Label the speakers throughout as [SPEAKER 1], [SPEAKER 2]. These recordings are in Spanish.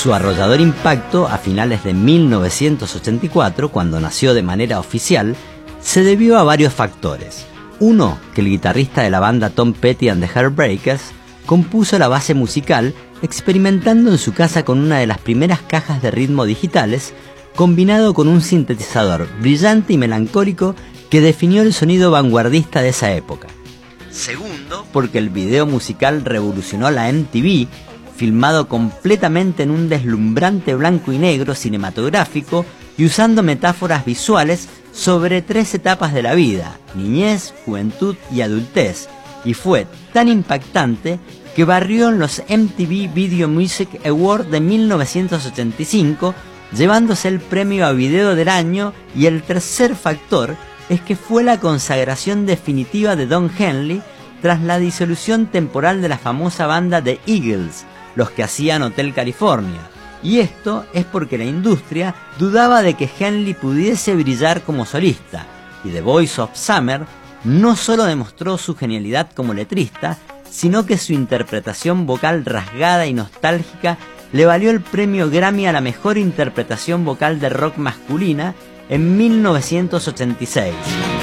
[SPEAKER 1] Su arrollador impacto a finales de 1984, cuando nació de manera oficial, se debió a varios factores. Uno, que el guitarrista de la banda Tom Petty and the Heartbreakers compuso la base musical experimentando en su casa con una de las primeras cajas de ritmo digitales, combinado con un sintetizador brillante y melancólico que definió el sonido vanguardista de esa época. Segundo, porque el video musical revolucionó la MTV, filmado completamente en un deslumbrante blanco y negro cinematográfico y usando metáforas visuales sobre 3 etapas de la vida: niñez, juventud y adultez, y fue tan impactante que barrió en los MTV Video Music Awards de 1985, llevándose el premio a video del año. Y el tercer factor es que fue la consagración definitiva de Don Henley tras la disolución temporal de la famosa banda The Eagles, los que hacían Hotel California. Y esto es porque la industria dudaba de que Henley pudiese brillar como solista, y The Voice of Summer no solo demostró su genialidad como letrista, sino que su interpretación vocal rasgada y nostálgica le valió el premio Grammy a la mejor interpretación vocal de rock masculina en 1986.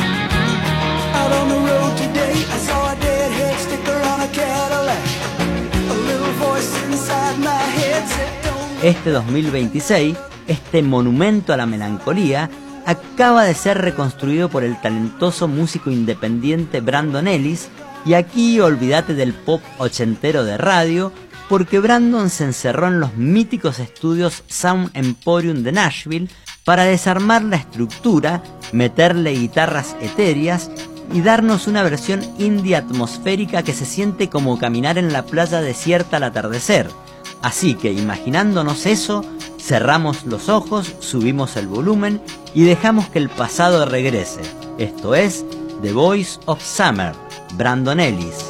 [SPEAKER 1] Este 2026, este monumento a la melancolía, acaba de ser reconstruido por el talentoso músico independiente Brandon Ellis, y aquí olvídate del pop ochentero de radio, porque Brandon se encerró en los míticos estudios Sound Emporium de Nashville para desarmar la estructura, meterle guitarras etéreas y darnos una versión indie atmosférica que se siente como caminar en la playa desierta al atardecer. Así que, imaginándonos eso, cerramos los ojos, subimos el volumen y dejamos que el pasado regrese. Esto es The Voice of Summer, Brandon Ellis.